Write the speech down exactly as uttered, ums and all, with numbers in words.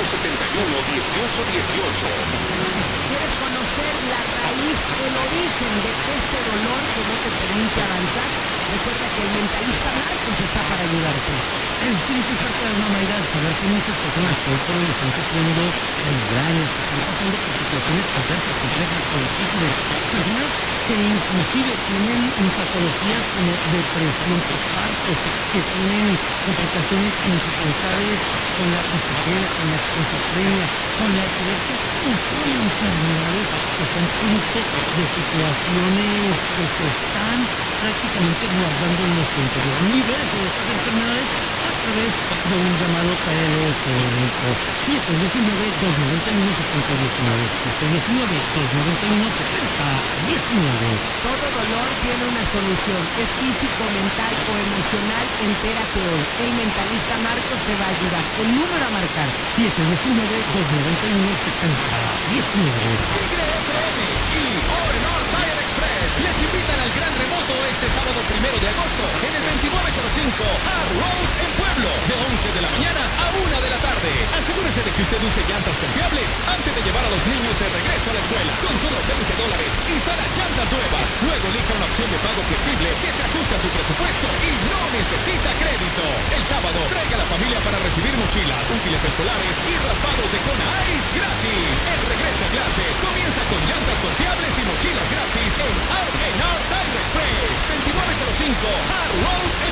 siete uno, uno ocho uno ocho. ¿Quieres conocer la raíz, el origen de ese dolor que no te permite avanzar? Recuerda que el mentalista Marcos está para ayudarte. Tiene que parte de la normalidad, saber que muchas personas que hoy por hoy están sufriendo migrañas, que están pasando por situaciones adversas, complejas o difíciles. Personas que inclusive tienen patologías como depresión postparto, que tienen complicaciones y dificultades con la disciplina, con la esquizofrenia, con la epilepsia, o son enfermedades que son fruto de situaciones que se están prácticamente guardando en nuestro interior. Libres de estas enfermedades a través de un llamado telefónico siete uno nueve, dos nueve uno, siete uno nueve, siete uno nueve, dos nueve uno, siete uno nueve. Todo dolor tiene una solución. Es físico, mental o emocional. Entérate hoy. El mentalista Marcos te va a ayudar. El número a marcar: siete uno nueve, dos nueve uno, siete uno nueve. Tigre F M y Orenor Tire Express les invitan al gran remoto este sábado primero de agosto en el veintinueve cero cinco Hard Road en Pueblo, de once de la mañana a una de la tarde. Asegúrese de que usted use llantas confiables antes de llevar a los niños de regreso a la escuela. Con solo veinte dólares instala llantas nuevas. Luego elija una opción de pago flexible que se ajuste a su presupuesto y no necesita crédito. El sábado traiga a la familia para recibir mochilas, útiles escolares y raspados de Kona Ice gratis. El regreso a clases comienza con llantas confiables y mochilas gratis en R and R Tire Express. veintinueve cero cinco Hard Road